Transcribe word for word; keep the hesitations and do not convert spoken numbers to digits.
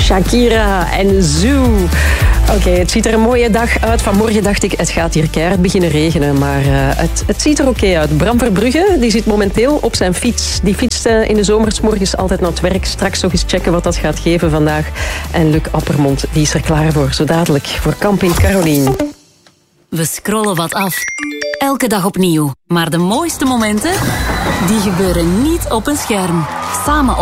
Shakira en Zoo. Oké, okay, het ziet er een mooie dag uit. Vanmorgen dacht ik, het gaat hier keihard beginnen regenen. Maar uh, het, het ziet er oké okay uit. Bram Verbrugge die zit momenteel op zijn fiets. Die fietst uh, in de zomers morgens altijd naar het werk. Straks nog eens checken wat dat gaat geven vandaag. En Luc Appermond die is er klaar voor. Zo dadelijk voor Camping Caroline. We scrollen wat af. Elke dag opnieuw. Maar de mooiste momenten, die gebeuren niet op een scherm. Samen